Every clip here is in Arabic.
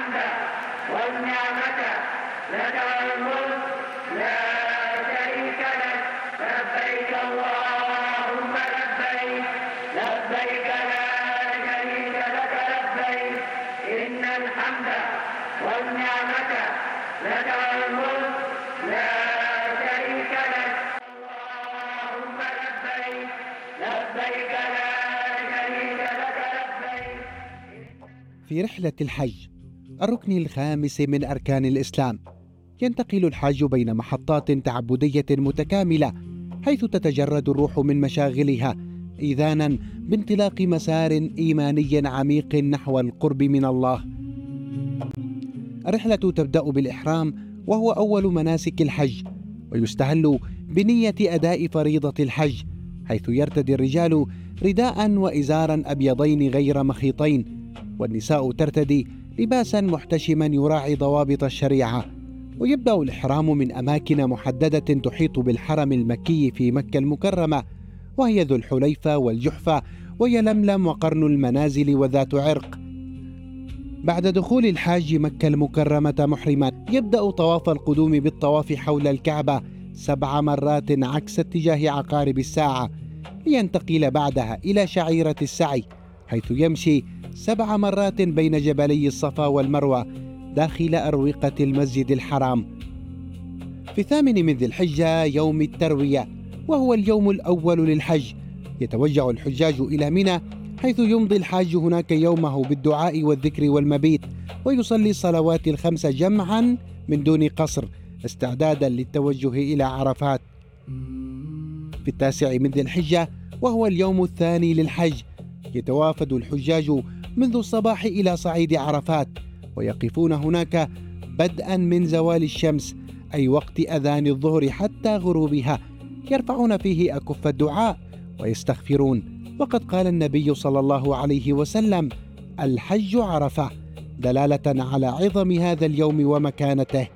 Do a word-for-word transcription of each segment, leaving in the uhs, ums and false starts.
الحمد والنعمة لك والملك لا شريك لك لبيك اللهم لبيك لبيك لا شريك لك لبيك إن الحمد والنعمة لك والملك لا شريك لك اللهم لبيك لبيك لا شريك لك لبيك. في رحلة الحج الركن الخامس من أركان الإسلام، ينتقل الحاج بين محطات تعبدية متكاملة، حيث تتجرد الروح من مشاغلها إذانا بانطلاق مسار إيماني عميق نحو القرب من الله. الرحلة تبدأ بالإحرام، وهو أول مناسك الحج، ويستهل بنية أداء فريضة الحج، حيث يرتدي الرجال رداء وإزارا أبيضين غير مخيطين، والنساء ترتدي لباسا محتشما يراعي ضوابط الشريعة. ويبدأ الإحرام من أماكن محددة تحيط بالحرم المكي في مكة المكرمة، وهي ذو الحليفة والجحفة ويلملم وقرن المنازل وذات عرق. بعد دخول الحاج مكة المكرمة محرما، يبدأ طواف القدوم بالطواف حول الكعبة سبع مرات عكس اتجاه عقارب الساعة، لينتقل بعدها إلى شعيرة السعي، حيث يمشي سبع مرات بين جبلي الصفا والمروة داخل أروقة المسجد الحرام. في الثامن من ذي الحجة يوم التروية، وهو اليوم الأول للحج، يتوجه الحجاج إلى منى، حيث يمضي الحاج هناك يومه بالدعاء والذكر والمبيت، ويصلي الصلوات الخمس جمعا من دون قصر استعدادا للتوجه إلى عرفات. في التاسع من ذي الحجة، وهو اليوم الثاني للحج، يتوافد الحجاج منذ الصباح إلى صعيد عرفات، ويقفون هناك بدءا من زوال الشمس، أي وقت أذان الظهر حتى غروبها، يرفعون فيه أكف الدعاء ويستغفرون. وقد قال النبي صلى الله عليه وسلم: الحج عرفة، دلالة على عظم هذا اليوم ومكانته.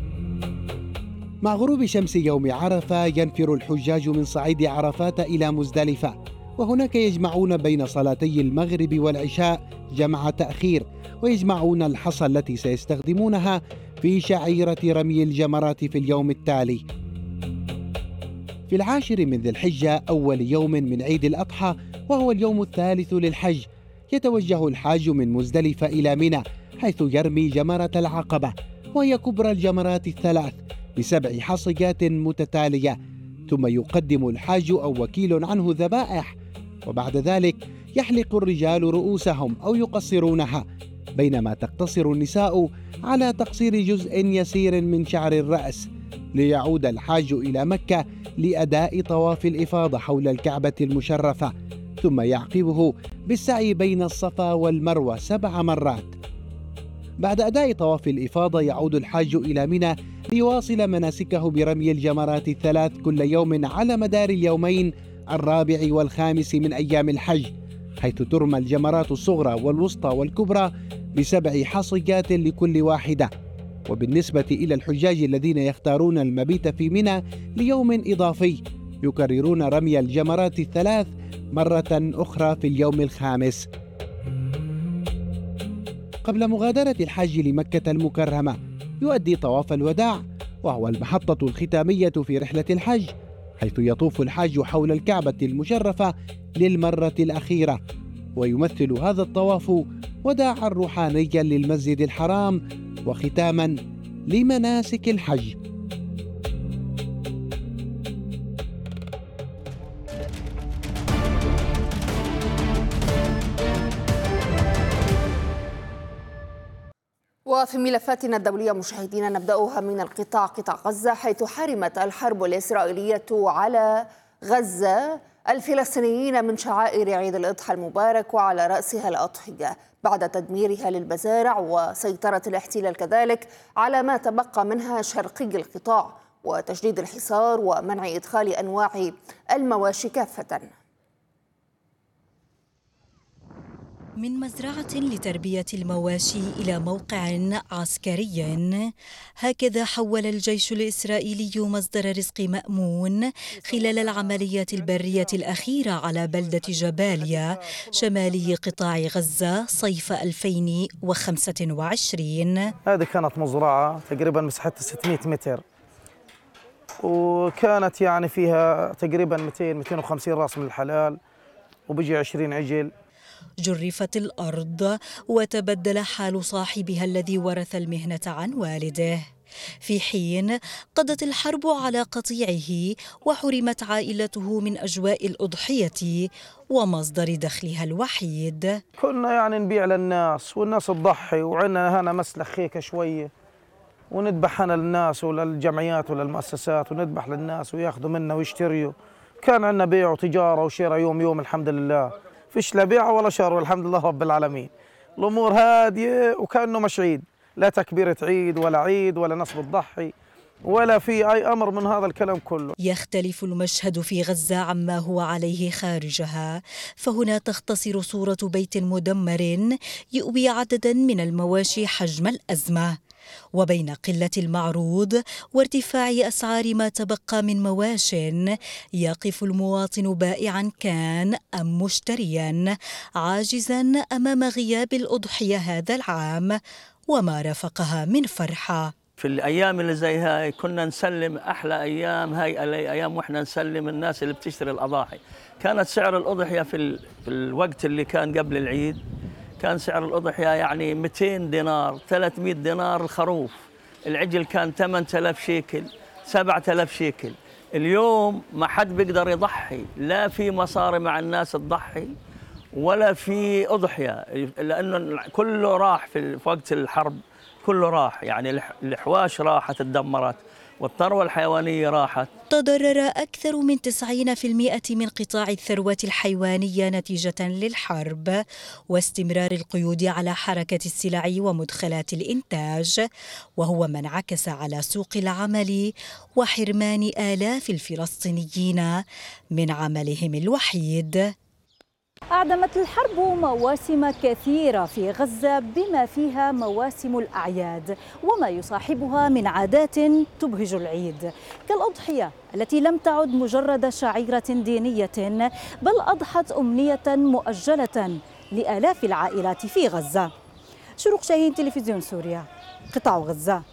مع غروب شمس يوم عرفة ينفر الحجاج من صعيد عرفات إلى مزدلفة، وهناك يجمعون بين صلاتي المغرب والعشاء جمع تأخير، ويجمعون الحصى التي سيستخدمونها في شعيرة رمي الجمرات في اليوم التالي. في العاشر من ذي الحجة أول يوم من عيد الأضحى، وهو اليوم الثالث للحج، يتوجه الحاج من مزدلفة إلى منى، حيث يرمي جمرة العقبة، وهي كبرى الجمرات الثلاث بسبع حصيات متتالية، ثم يقدم الحاج أو وكيل عنه ذبائح، وبعد ذلك يحلق الرجال رؤوسهم أو يقصرونها، بينما تقتصر النساء على تقصير جزء يسير من شعر الرأس، ليعود الحاج إلى مكة لأداء طواف الإفاضة حول الكعبة المشرفة، ثم يعقبه بالسعي بين الصفا والمروة سبع مرات. بعد أداء طواف الإفاضة يعود الحاج إلى منى ليواصل مناسكه برمي الجمرات الثلاث كل يوم على مدار اليومين الرابع والخامس من أيام الحج، حيث ترمى الجمرات الصغرى والوسطى والكبرى بسبع حصيات لكل واحدة. وبالنسبة إلى الحجاج الذين يختارون المبيت في منى ليوم إضافي، يكررون رمي الجمرات الثلاث مرة أخرى في اليوم الخامس. قبل مغادرة الحاج لمكة المكرمة يؤدي طواف الوداع، وهو المحطة الختامية في رحلة الحج، حيث يطوف الحاج حول الكعبة المشرفة للمرة الأخيرة، ويمثل هذا الطواف وداعا روحانيا للمسجد الحرام وختاما لمناسك الحج. وفي ملفاتنا الدولية مشاهدينا نبدأها من القطاع قطاع غزة، حيث حرمت الحرب الإسرائيلية على غزة الفلسطينيين من شعائر عيد الأضحى المبارك، وعلى رأسها الأضحية، بعد تدميرها للمزارع وسيطرة الاحتلال كذلك على ما تبقى منها شرقي القطاع، وتشديد الحصار ومنع إدخال أنواع المواشي كافة. من مزرعة لتربية المواشي إلى موقع عسكري، هكذا حول الجيش الإسرائيلي مصدر رزق مأمون خلال العمليات البرية الأخيرة على بلدة جباليا شمالي قطاع غزة صيف ألفين وخمسة وعشرين. هذه كانت مزرعة تقريبا مساحتها ستمئة متر، وكانت يعني فيها تقريبا مئتين مئتين وخمسين راس من الحلال، وبيجي عشرين عجل. جرفت الأرض وتبدل حال صاحبها الذي ورث المهنة عن والده، في حين قضت الحرب على قطيعه وحرمت عائلته من أجواء الأضحية ومصدر دخلها الوحيد. كنا يعني نبيع للناس والناس تضحي، وعندنا هنا مسلخ خيكة شوية، ونذبح أنا للناس وللجمعيات وللمؤسسات، ونذبح للناس وياخذوا منا ويشتريوا. كان عندنا بيع وتجارة وشراء يوم يوم الحمد لله، فيش لا بيع ولا شر والحمد لله رب العالمين. الأمور هادية وكأنه مش عيد، لا تكبيرة عيد ولا عيد ولا ناس بتضحي ولا في أي أمر من هذا الكلام كله. يختلف المشهد في غزة عما هو عليه خارجها، فهنا تختصر صورة بيت مدمر يؤوي عددا من المواشي حجم الأزمة، وبين قلة المعروض وارتفاع أسعار ما تبقى من مواش يقف المواطن بائعا كان أم مشتريا عاجزا أمام غياب الأضحية هذا العام وما رافقها من فرحة. في الأيام اللي زي هاي كنا نسلم أحلى أيام، هاي الأيام وإحنا نسلم الناس اللي بتشتري الأضاحي. كانت سعر الأضحية في, في الوقت اللي كان قبل العيد كان سعر الأضحية يعني مئتين دينار ثلاثمئة دينار الخروف، العجل كان ثمانية آلاف شيكل سبعة آلاف شيكل. اليوم ما حد بيقدر يضحي، لا في مصاري مع الناس تضحي ولا في أضحية، لأنه كله راح في وقت الحرب، كله راح، يعني الحواش راحت اتدمرت والثروة الحيوانية راحت. تضرر أكثر من تسعين بالمئة من قطاع الثروة الحيوانية نتيجة للحرب واستمرار القيود على حركة السلع ومدخلات الإنتاج، وهو ما انعكس على سوق العمل وحرمان آلاف الفلسطينيين من عملهم الوحيد. أعدمت الحرب مواسم كثيرة في غزة بما فيها مواسم الأعياد وما يصاحبها من عادات تبهج العيد، كالأضحية التي لم تعد مجرد شعيرة دينية بل أضحت أمنية مؤجلة لآلاف العائلات في غزة. شروق شاهين، تلفزيون سوريا، قطاع غزة.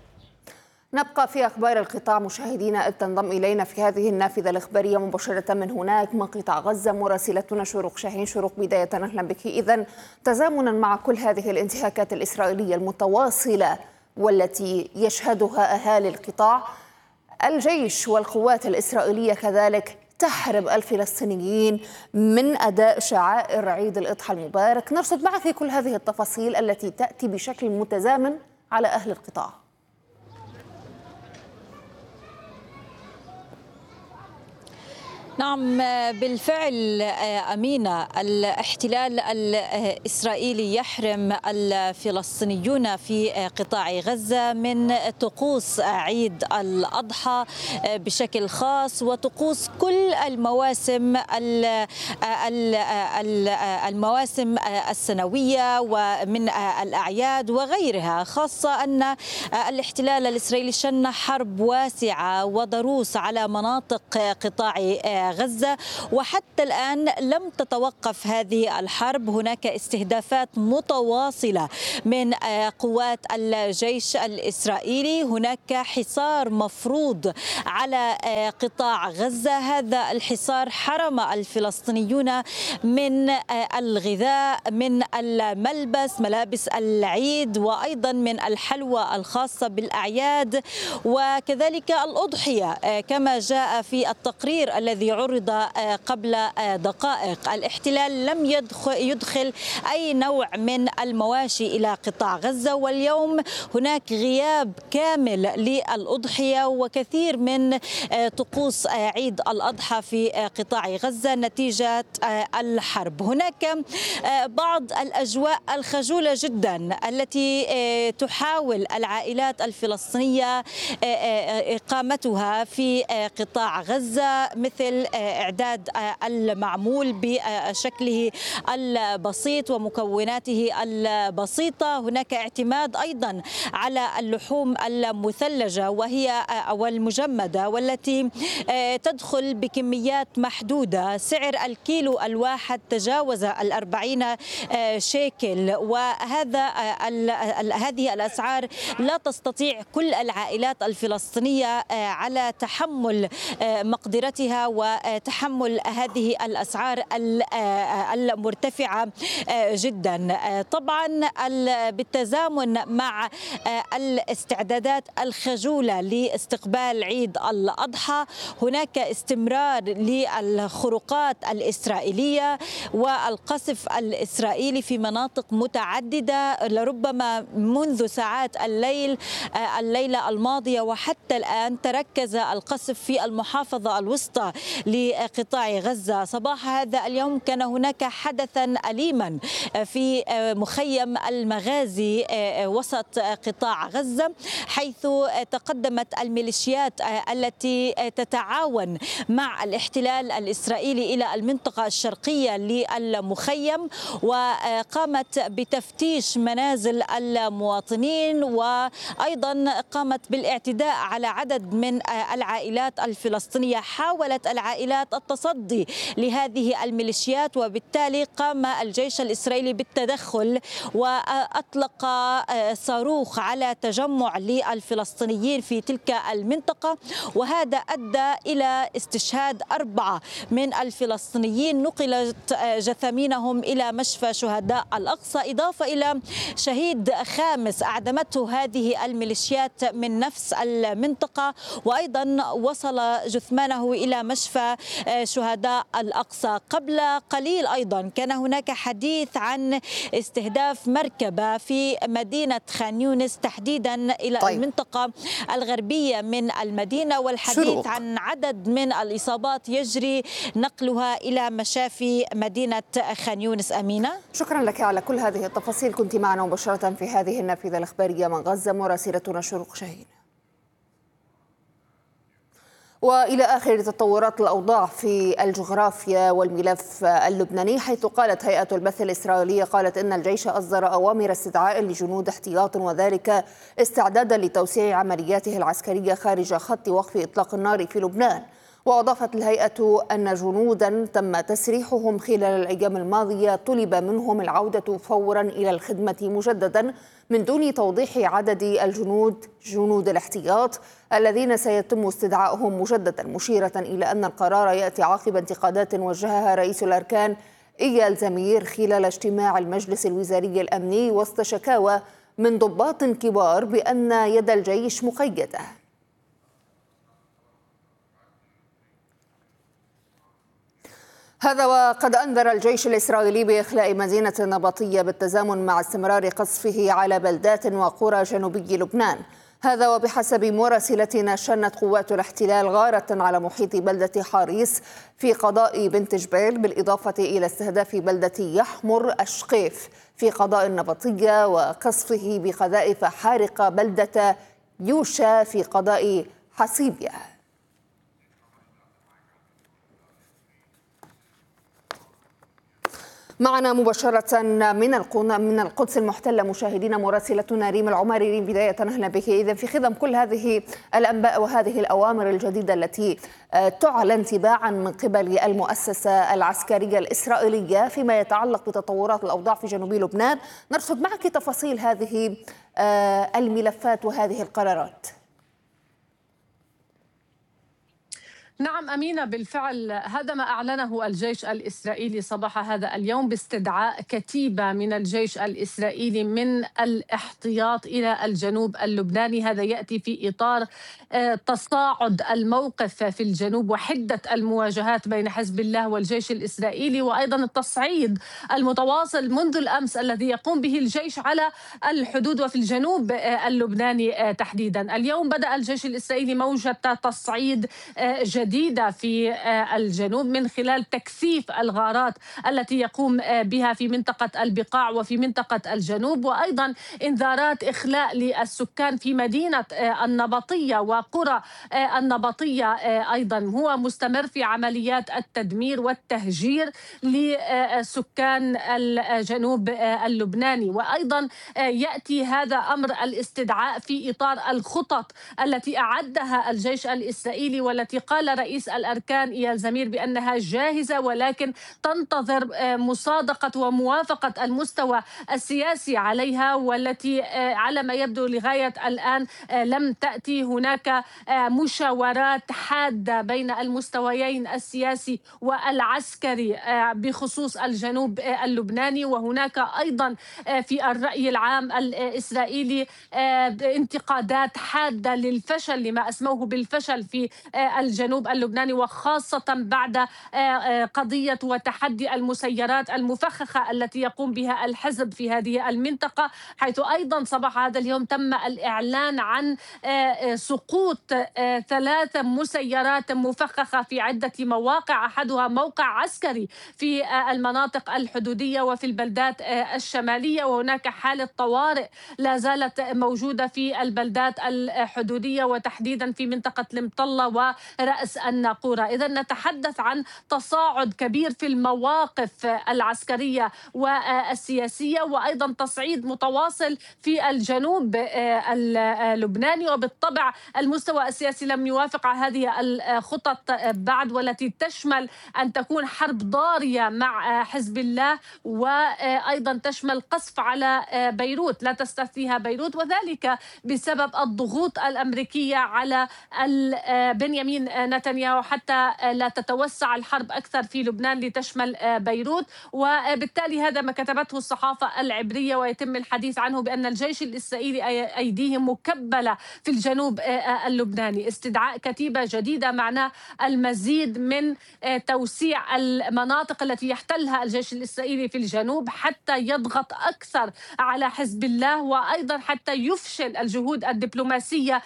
نبقى في أخبار القطاع مشاهدينا، إذ تنضم إلينا في هذه النافذة الإخبارية مباشرة من هناك من قطاع غزة مراسلتنا شروق شاهين. شروق، بداية أهلا بك. إذن تزامنا مع كل هذه الانتهاكات الإسرائيلية المتواصلة والتي يشهدها أهالي القطاع، الجيش والقوات الإسرائيلية كذلك تحرم الفلسطينيين من أداء شعائر عيد الأضحى المبارك. نرصد معك كل هذه التفاصيل التي تأتي بشكل متزامن على أهل القطاع. نعم بالفعل أمينة، الاحتلال الإسرائيلي يحرم الفلسطينيون في قطاع غزة من طقوس عيد الأضحى بشكل خاص وطقوس كل المواسم المواسم السنوية ومن الأعياد وغيرها، خاصة أن الاحتلال الإسرائيلي شن حرب واسعة وضروس على مناطق قطاع غزة، وحتى الآن لم تتوقف هذه الحرب. هناك استهدافات متواصلة من قوات الجيش الإسرائيلي، هناك حصار مفروض على قطاع غزة. هذا الحصار حرم الفلسطينيون من الغذاء، من الملبس، ملابس العيد، وأيضا من الحلوى الخاصة بالأعياد، وكذلك الأضحية كما جاء في التقرير الذي عرض قبل دقائق. الاحتلال لم يدخل أي نوع من المواشي إلى قطاع غزة، واليوم هناك غياب كامل للأضحية وكثير من طقوس عيد الأضحى في قطاع غزة نتيجة الحرب. هناك بعض الأجواء الخجولة جدا التي تحاول العائلات الفلسطينية إقامتها في قطاع غزة، مثل الإعداد المعمول بشكله البسيط ومكوناته البسيطة. هناك اعتماد أيضا على اللحوم المثلجة وهي أو المجمدة والتي تدخل بكميات محدودة. سعر الكيلو الواحد تجاوز الأربعين شيكل، وهذا هذه الأسعار لا تستطيع كل العائلات الفلسطينية على تحمل مقدرتها وتحمل هذه الأسعار المرتفعة جدا. طبعا بالتزامن مع الاستعدادات الخجولة لاستقبال عيد الأضحى هناك استمرار للخروقات الإسرائيلية والقصف الإسرائيلي في مناطق متعددة، لربما منذ ساعات الليل الليلة الماضية وحتى الآن تركز القصف في المحافظة الوسطى لقطاع غزة. صباح هذا اليوم كان هناك حدثا أليما في مخيم المغازي وسط قطاع غزة، حيث تقدمت الميليشيات التي تتعاون مع الاحتلال الإسرائيلي إلى المنطقة الشرقية للمخيم، وقامت بتفتيش منازل المواطنين، وأيضا قامت بالاعتداء على عدد من العائلات الفلسطينية. حاولت العائلات التصدي لهذه الميليشيات، وبالتالي قام الجيش الإسرائيلي بالتدخل وأطلق صاروخ على تجمع للفلسطينيين في تلك المنطقة، وهذا أدى إلى استشهاد أربعة من الفلسطينيين. نقلت جثامينهم إلى مشفى شهداء الأقصى، إضافة إلى شهيد خامس أعدمته هذه الميليشيات من نفس المنطقة، وأيضا وصل جثمانه إلى مشفى شهداء الأقصى. قبل قليل أيضا كان هناك حديث عن استهداف مركبة في مدينة خان يونس تحديدا إلى طيب. المنطقة الغربية من المدينة، والحديث شروق. عن عدد من الإصابات يجري نقلها إلى مشافي مدينة خان يونس. أمينة، شكرا لك على كل هذه التفاصيل. كنت معنا مباشرة في هذه النافذة الإخبارية من غزة مراسلتنا شروق شاهين. وإلى آخر تطورات الأوضاع في الجغرافيا والملف اللبناني، حيث قالت هيئة البث الإسرائيلية قالت إن الجيش أصدر أوامر استدعاء لجنود احتياط، وذلك استعدادا لتوسيع عملياته العسكرية خارج خط وقف إطلاق النار في لبنان. وأضافت الهيئة أن جنودا تم تسريحهم خلال الأيام الماضية طلب منهم العودة فورا إلى الخدمة مجددا، من دون توضيح عدد الجنود جنود الاحتياط الذين سيتم استدعائهم مجددا، مشيرة إلى أن القرار يأتي عقب انتقادات وجهها رئيس الأركان إيال زمير خلال اجتماع المجلس الوزاري الأمني وسط شكاوى من ضباط كبار بأن يد الجيش مقيدة. هذا وقد أنذر الجيش الإسرائيلي بإخلاء مدينة النبطية بالتزامن مع استمرار قصفه على بلدات وقرى جنوبي لبنان. هذا وبحسب مراسلتنا شنت قوات الاحتلال غارة على محيط بلدة حاريس في قضاء بنت جبيل، بالإضافة إلى استهداف بلدة يحمر أشقيف في قضاء النبطية، وقصفه بقذائف حارقة بلدة يوشا في قضاء حصيبية. معنا مباشرة من من القدس المحتلة مشاهدينا مراسلتنا ريم العمري. ريم، بداية أهلا بك. إذا في خضم كل هذه الأنباء وهذه الأوامر الجديدة التي تعلن تباعا من قبل المؤسسة العسكرية الإسرائيلية فيما يتعلق بتطورات الأوضاع في جنوب لبنان، نرصد معك تفاصيل هذه الملفات وهذه القرارات. نعم أمينة، بالفعل هذا ما أعلنه الجيش الإسرائيلي صباح هذا اليوم باستدعاء كتيبة من الجيش الإسرائيلي من الاحتياط إلى الجنوب اللبناني. هذا يأتي في إطار تصاعد الموقف في الجنوب وحدة المواجهات بين حزب الله والجيش الإسرائيلي، وأيضا التصعيد المتواصل منذ الأمس الذي يقوم به الجيش على الحدود وفي الجنوب اللبناني تحديدا. اليوم بدأ الجيش الإسرائيلي موجة تصعيد جديد جديدة في الجنوب من خلال تكثيف الغارات التي يقوم بها في منطقة البقاع وفي منطقة الجنوب، وأيضا إنذارات إخلاء للسكان في مدينة النبطية وقرى النبطية. أيضا هو مستمر في عمليات التدمير والتهجير لسكان الجنوب اللبناني. وأيضا يأتي هذا أمر الاستدعاء في إطار الخطط التي أعدها الجيش الإسرائيلي، والتي قال رئيس الأركان إيال زمير بأنها جاهزة، ولكن تنتظر مصادقة وموافقة المستوى السياسي عليها، والتي على ما يبدو لغاية الآن لم تأتي. هناك مشاورات حادة بين المستويين السياسي والعسكري بخصوص الجنوب اللبناني، وهناك أيضا في الرأي العام الإسرائيلي انتقادات حادة للفشل، لما أسموه بالفشل في الجنوب اللبناني، وخاصة بعد قضية وتحدي المسيرات المفخخة التي يقوم بها الحزب في هذه المنطقة، حيث أيضا صباح هذا اليوم تم الإعلان عن سقوط ثلاث مسيرات مفخخة في عدة مواقع، أحدها موقع عسكري في المناطق الحدودية وفي البلدات الشمالية، وهناك حالة طوارئ لا زالت موجودة في البلدات الحدودية وتحديدا في منطقة المطلة ورأس الناقورة. إذا نتحدث عن تصاعد كبير في المواقف العسكرية والسياسية، وأيضا تصعيد متواصل في الجنوب اللبناني. وبالطبع المستوى السياسي لم يوافق على هذه الخطط بعد، والتي تشمل أن تكون حرب ضارية مع حزب الله، وأيضا تشمل قصف على بيروت لا تستثنيها بيروت، وذلك بسبب الضغوط الأمريكية على بنيامين نتنياهو حتى لا تتوسع الحرب أكثر في لبنان لتشمل بيروت. وبالتالي هذا ما كتبته الصحافة العبرية، ويتم الحديث عنه بأن الجيش الإسرائيلي أيديهم مكبلة في الجنوب اللبناني. استدعاء كتيبة جديدة معناه المزيد من توسيع المناطق التي يحتلها الجيش الإسرائيلي في الجنوب حتى يضغط أكثر على حزب الله، وأيضا حتى يفشل الجهود الدبلوماسية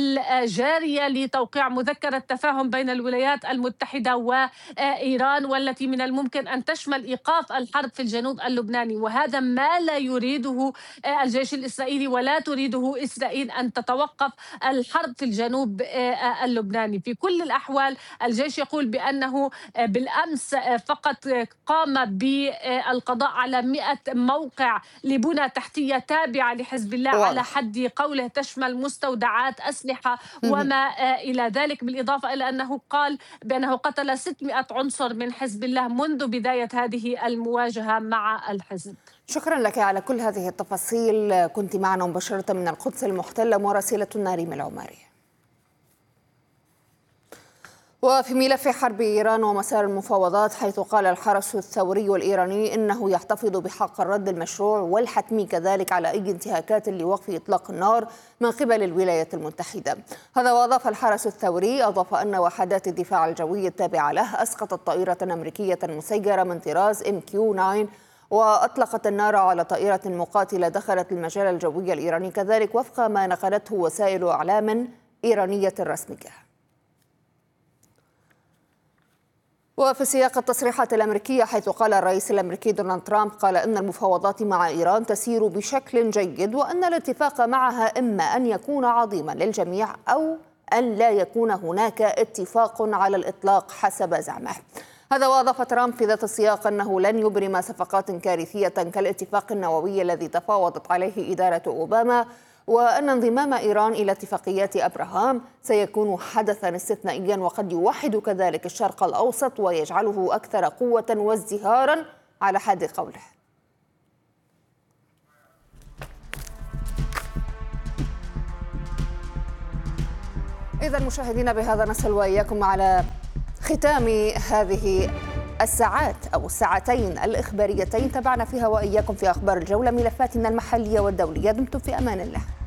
الجارية لتوقيع مذكرة تفاهم بين الولايات المتحدة وإيران، والتي من الممكن أن تشمل إيقاف الحرب في الجنوب اللبناني. وهذا ما لا يريده الجيش الإسرائيلي، ولا تريده إسرائيل أن تتوقف الحرب في الجنوب اللبناني. في كل الأحوال الجيش يقول بأنه بالأمس فقط قام بالقضاء على مئة موقع لبنى تحتية تابعة لحزب الله واضح. على حد قوله تشمل مستودعات أسلحة وما إلى ذلك، بالإضافة إلى أنه قال بأنه قتل ستمئة عنصر من حزب الله منذ بداية هذه المواجهة مع الحزب. شكرا لك على كل هذه التفاصيل، كنت معنا مباشرة من القدس المحتلة مراسلتنا ريم العماري. وفي ملف حرب إيران ومسار المفاوضات، حيث قال الحرس الثوري الإيراني إنه يحتفظ بحق الرد المشروع والحتمي كذلك على أي انتهاكات لوقف إطلاق النار من قبل الولايات المتحدة. هذا وأضاف الحرس الثوري أضاف أن وحدات الدفاع الجوي التابعة له أسقطت طائرة أمريكية مسيرة من طراز إم كيو تسعة وأطلقت النار على طائرة مقاتلة دخلت المجال الجوي الإيراني كذلك، وفق ما نقلته وسائل إعلام إيرانية رسمية. وفي سياق التصريحات الأمريكية، حيث قال الرئيس الأمريكي دونالد ترامب قال إن المفاوضات مع إيران تسير بشكل جيد، وأن الاتفاق معها إما أن يكون عظيما للجميع أو أن لا يكون هناك اتفاق على الإطلاق حسب زعمه. هذا وأضاف ترامب في ذات السياق أنه لن يبرم صفقات كارثية كالاتفاق النووي الذي تفاوضت عليه إدارة أوباما، وأن انضمام إيران إلى اتفاقيات أبراهام سيكون حدثا استثنائيا وقد يوحد كذلك الشرق الأوسط ويجعله أكثر قوة وازدهارا على حد قوله. إذا مشاهدينا، بهذا نصل وإياكم على ختام هذه الساعات أو الساعتين الإخباريتين تابعنا فيها وإياكم في أخبار الجولة ملفاتنا المحلية والدولية. دمتم في أمان الله.